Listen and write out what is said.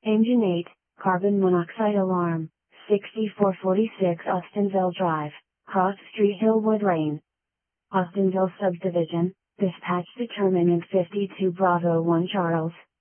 Engine 8, carbon monoxide alarm, 6446 Austinville Drive, Cross Street, Hillwood Lane. Austinville Subdivision, dispatch determinant 52 Bravo 1 Charles.